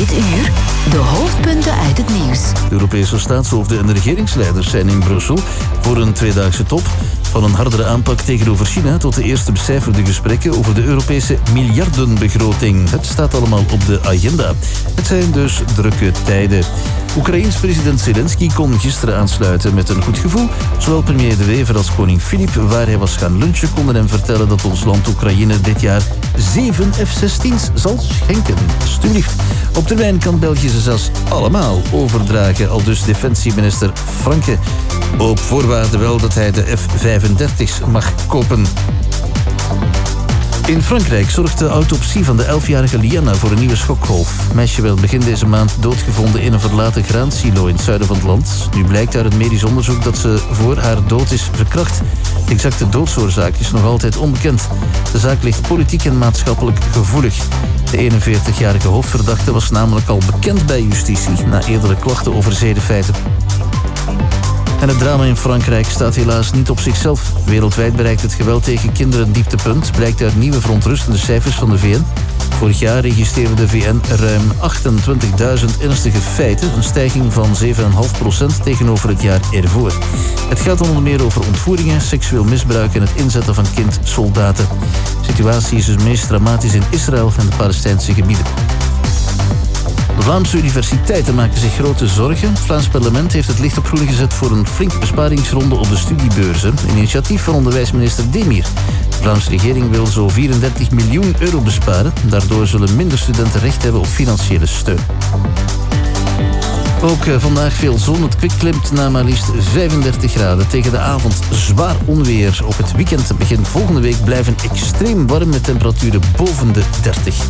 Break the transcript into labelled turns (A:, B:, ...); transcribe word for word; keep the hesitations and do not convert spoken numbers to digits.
A: Dit uur de hoofdpunten uit het nieuws.
B: De Europese staatshoofden en de regeringsleiders zijn in Brussel voor een tweedaagse top. Van een hardere aanpak tegenover China tot de eerste becijferde gesprekken over de Europese miljardenbegroting. Het staat allemaal op de agenda. Het zijn dus drukke tijden. Oekraïens president Zelensky kon gisteren aansluiten met een goed gevoel. Zowel premier De Wever als koning Filip, waar hij was gaan lunchen, konden hem vertellen dat ons land Oekraïne dit jaar zeven F zestien's zal schenken. Alsjeblieft. Op termijn kan België ze zelfs allemaal overdragen, aldus defensieminister Franke. Op voorwaarde wel dat hij de F vijfendertig's mag kopen. In Frankrijk zorgt de autopsie van de elfjarige Liana voor een nieuwe schokgolf. Het meisje werd begin deze maand doodgevonden in een verlaten graansilo in het zuiden van het land. Nu blijkt uit het medisch onderzoek dat ze voor haar dood is verkracht. De exacte doodsoorzaak is nog altijd onbekend. De zaak ligt politiek en maatschappelijk gevoelig. De eenenveertigjarige hoofdverdachte was namelijk al bekend bij justitie na eerdere klachten over zedenfeiten. En het drama in Frankrijk staat helaas niet op zichzelf. Wereldwijd bereikt het geweld tegen kinderen een dieptepunt, blijkt uit nieuwe verontrustende cijfers van de V N. Vorig jaar registreerde de V N ruim achtentwintigduizend ernstige feiten, een stijging van zeven komma vijf procent tegenover het jaar ervoor. Het gaat dan onder meer over ontvoeringen, seksueel misbruik en het inzetten van kindsoldaten. De situatie is dus meest dramatisch in Israël en de Palestijnse gebieden. De Vlaamse universiteiten maken zich grote zorgen. Het Vlaams parlement heeft het licht op groen gezet voor een flinke besparingsronde op de studiebeurzen. Een initiatief van onderwijsminister Demir. De Vlaamse regering wil zo vierendertig miljoen euro besparen. Daardoor zullen minder studenten recht hebben op financiële steun. Ook vandaag veel zon. Het kwik klimt naar maar liefst vijfendertig graden. Tegen de avond zwaar onweer. Op het weekend begin volgende week blijven extreem warm met temperaturen boven de dertig.